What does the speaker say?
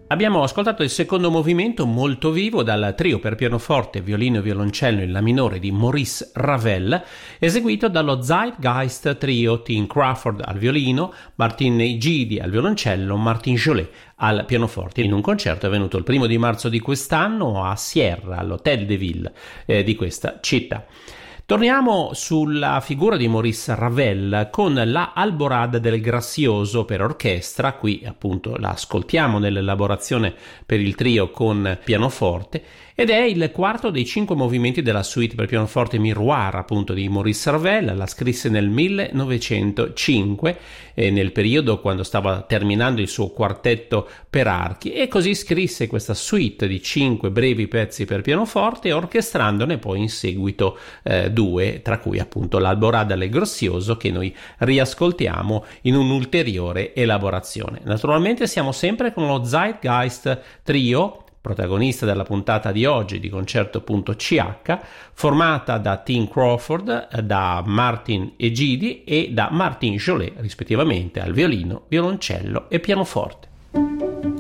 Abbiamo ascoltato il secondo movimento molto vivo dal trio per pianoforte, violino e violoncello in la minore di Maurice Ravel, eseguito dallo Zeitgeist Trio, Tim Crawford al violino, Martin Egidi al violoncello, Martin Jolet al pianoforte, in un concerto avvenuto il 1 marzo di quest'anno a Sierra, all'Hotel de Ville di questa città. Torniamo sulla figura di Maurice Ravel con la Alborada del Gracioso per orchestra. Qui appunto la ascoltiamo nell'elaborazione per il trio con pianoforte, ed è il quarto dei 5 movimenti della suite per pianoforte Miroir appunto di Maurice Ravel. La scrisse nel 1905 nel periodo quando stava terminando il suo quartetto per archi, e così scrisse questa suite di 5 brevi pezzi per pianoforte, orchestrandone poi in seguito 2, tra cui appunto l'Alborada del Gracioso, che noi riascoltiamo in un'ulteriore elaborazione. Naturalmente siamo sempre con lo Zeitgeist Trio, protagonista della puntata di oggi di Concerto.ch, formata da Tim Crawford, da Martin Egidi e da Martin Jolet, rispettivamente al violino, violoncello e pianoforte.